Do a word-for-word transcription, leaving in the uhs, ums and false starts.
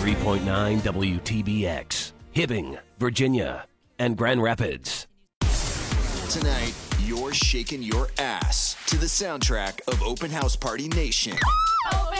ninety-three point nine W T B X, Hibbing, Virginia, and Grand Rapids. Tonight, you're shaking your ass to the soundtrack of Open House Party Nation. Open